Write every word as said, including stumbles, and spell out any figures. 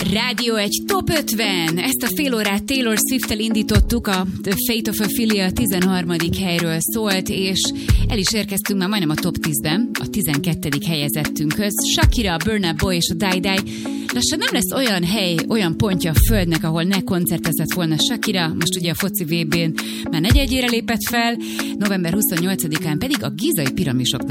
Rádió egy Top ötven. Ezt a fél órát Taylor Swift-tel indítottuk, a The Fate of Ophelia tizenharmadik helyről szólt, és el is érkeztünk már majdnem a top tízben, a tizenkettedik helyezettünkhöz. Shakira, Burna Boy és a Die Die. Lassan nem lesz olyan hely, olyan pontja a földnek, ahol ne koncertezett volna Shakira. Most ugye a foci vé bén már negyedjére lépett fel, november huszonnyolcadikán pedig a Gízai piramisoknál